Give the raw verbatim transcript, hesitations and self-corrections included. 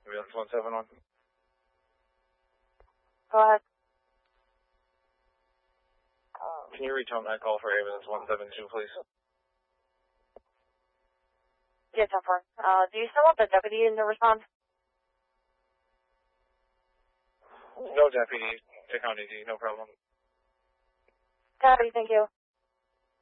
Ambulance one seven one. Go ahead. Can you retone that call for ambulance one seven two, please? Yes, ten four. Uh, do you still want the deputy in to respond? No deputy. Take on E D, no problem. Copy, thank you.